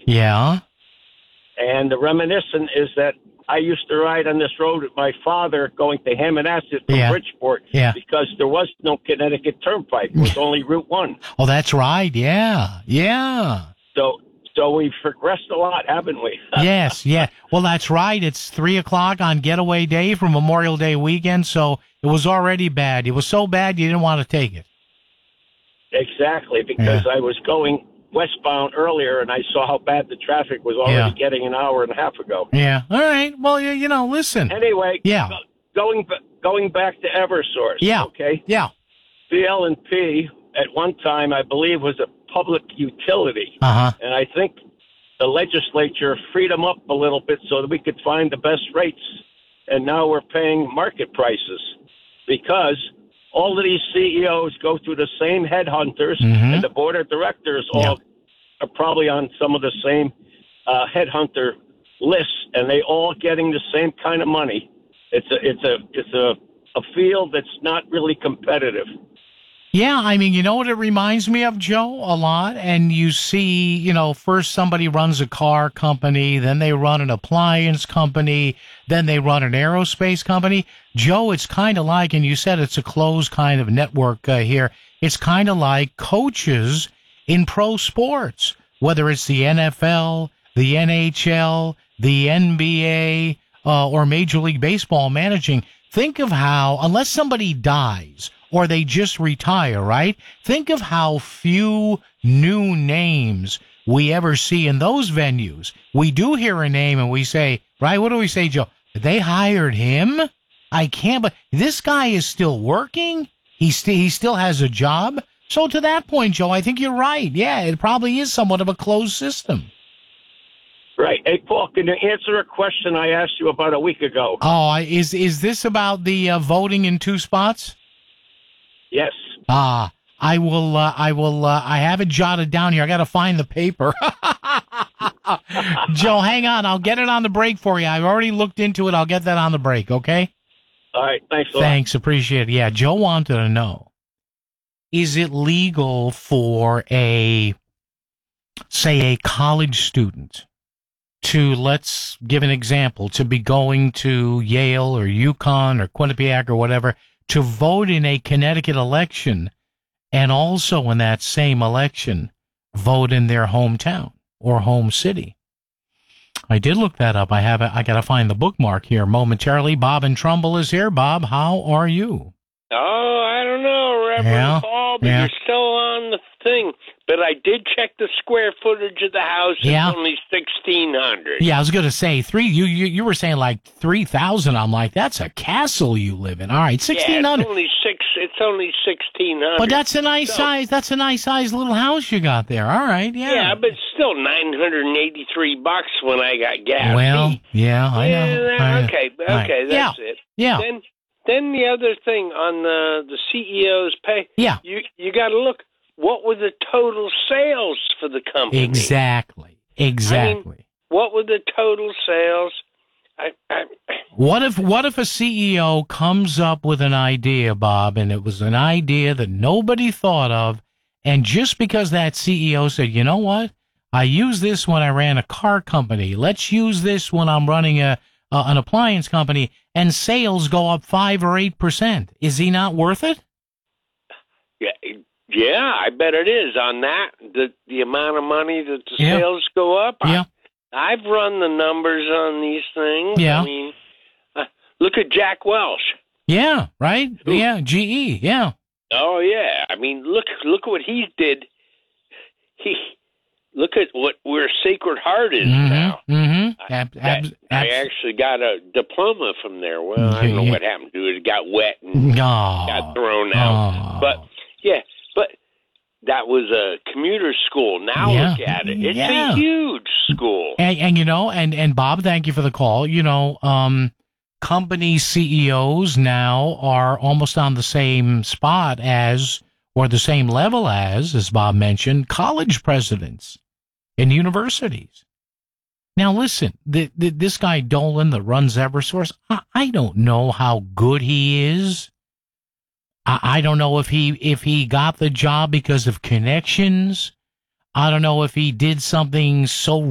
Yeah. And the reminiscent is that I used to ride on this road with my father going to Hammonasset from Bridgeport because there was no Connecticut Turnpike. It was only Route 1. Oh, that's right. Yeah. Yeah. So we've progressed a lot, haven't we? Yes, yeah. Well, that's right. It's 3:00 on Getaway Day for Memorial Day weekend, so it was already bad. It was so bad you didn't want to take it. Exactly, because I was going westbound earlier, and I saw how bad the traffic was already getting an hour and a half ago. Yeah. All right. Well, listen. Anyway, going back to Eversource. Yeah. Okay. Yeah. BL&P at one time, I believe, was a public utility. And I think the legislature freed them up a little bit so that we could find the best rates. And now we're paying market prices because all of these CEOs go through the same headhunters, and the board of directors all are probably on some of the same headhunter lists, and they all getting the same kind of money. It's a field that's not really competitive. Yeah, I mean, you know what it reminds me of, Joe, a lot? And you see, first somebody runs a car company, then they run an appliance company, then they run an aerospace company. Joe, it's kind of like, and you said it's a closed kind of network here, it's kind of like coaches in pro sports, whether it's the NFL, the NHL, the NBA, or Major League Baseball managing. Think of how, unless somebody dies, or they just retire, right? Think of how few new names we ever see in those venues. We do hear a name and we say, right, what do we say, Joe? They hired him? I can't, but this guy is still working? He still has a job? So to that point, Joe, I think you're right. Yeah, it probably is somewhat of a closed system. Right. Hey, Paul, can you answer a question I asked you about a week ago? Oh, is this about the voting in 2 spots? Yes. I have it jotted down here. I got to find the paper. Joe, hang on. I'll get it on the break for you. I've already looked into it. I'll get that on the break, okay? All right. Thanks a lot. Thanks. Appreciate it. Yeah, Joe wanted to know, is it legal for a college student to, let's give an example, to be going to Yale or UConn or Quinnipiac or whatever, to vote in a Connecticut election, and also in that same election, vote in their hometown or home city? I did look that up. I got to find the bookmark here momentarily. Bob in Trumbull is here. Bob, how are you? Oh, I don't know, Reverend Paul, but you're still on the thing. But I did check the square footage of the house. It's only 1,600. Yeah, I was going to say you were saying like 3,000. I'm like, that's a castle you live in. All right, 1,600. Yeah, it's only 1,600. But that's a nice size. That's a nice size little house you got there. All right, yeah. Yeah, but still $983 when I got gas. Well, yeah, I know. Okay, that's it. Yeah. Then the other thing on the CEO's pay. Yeah. You got to look. What were the total sales for the company? Exactly. I mean, what were the total sales? What if a CEO comes up with an idea, Bob, and it was an idea that nobody thought of, and just because that CEO said, you know what, I used this when I ran a car company, let's use this when I'm running an appliance company, and sales go up 5 or 8%. Is he not worth it? Yeah, I bet it is. On that, the amount of money that the sales go up. Yeah. I've run the numbers on these things. Yeah. I mean, look at Jack Welch. Yeah, right? Ooh. Yeah, GE, yeah. Oh, yeah. I mean, look what he did. Look at where Sacred Heart is now. Mm-hmm. I actually got a diploma from there. Well, I don't know what happened to it. It got wet and got thrown out. But, yeah. But that was a commuter school. Now look at it. It's a huge school. And Bob, thank you for the call. Company CEOs now are almost on the same spot as, or the same level as Bob mentioned, college presidents in universities. Now listen, this guy Dolan that runs Eversource, I don't know how good he is. I don't know if he got the job because of connections. I don't know if he did something so